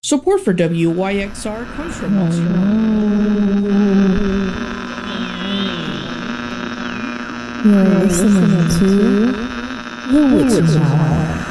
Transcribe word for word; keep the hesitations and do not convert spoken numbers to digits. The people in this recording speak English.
Support for W Y X R comes from us. You're listening to The Witching Hour.